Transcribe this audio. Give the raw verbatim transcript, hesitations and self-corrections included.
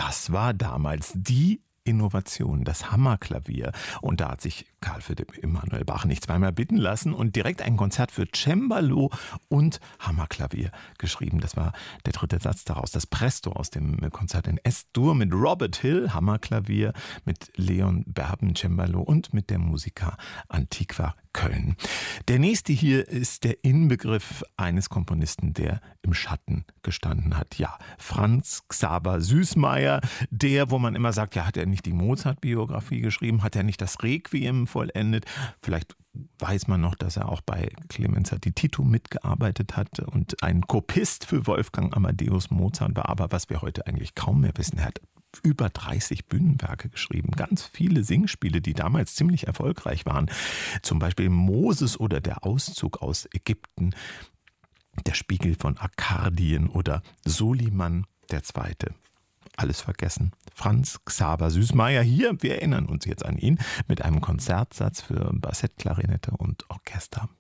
das war damals die Innovation, das Hammerklavier. Und da hat sich Karl Philipp Emanuel Bach nicht zweimal bitten lassen und direkt ein Konzert für Cembalo und Hammerklavier geschrieben. Das war der dritte Satz daraus, das Presto aus dem Konzert in S-Dur mit Robert Hill, Hammerklavier, mit Leon Berben, Cembalo und mit der Musica Antiqua Köln. Der nächste hier ist der Inbegriff eines Komponisten, der im Schatten gestanden hat. Ja, Franz Xaver Süßmayr, der, wo man immer sagt, ja, hat er nicht die Mozart-Biografie geschrieben, hat er nicht das Requiem vollendet? Vielleicht weiß man noch, dass er auch bei Clemens di Tito mitgearbeitet hat und ein Kopist für Wolfgang Amadeus Mozart war. Aber was wir heute eigentlich kaum mehr wissen, er hat über dreißig Bühnenwerke geschrieben, ganz viele Singspiele, die damals ziemlich erfolgreich waren. Zum Beispiel Moses oder der Auszug aus Ägypten, der Spiegel von Arkadien oder Soliman der Zweite. Alles vergessen. Franz Xaver Süßmayr hier, wir erinnern uns jetzt an ihn, mit einem Konzertsatz für Bassett, Klarinette und Orchester.